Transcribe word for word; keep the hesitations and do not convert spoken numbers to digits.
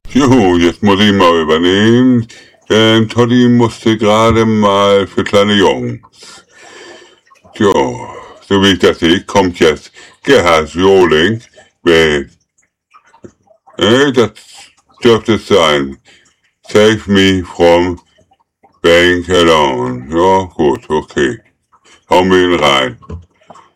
Jo, jetzt muss ich mal übernehmen. Ähm, Toddy musste gerade mal für kleine Jungs. Jo, so wie ich das sehe, kommt jetzt Gerhard Joling. Äh, das dürfte es sein. Save me from being alone. Ja, gut, okay. Hauen wir ihn rein.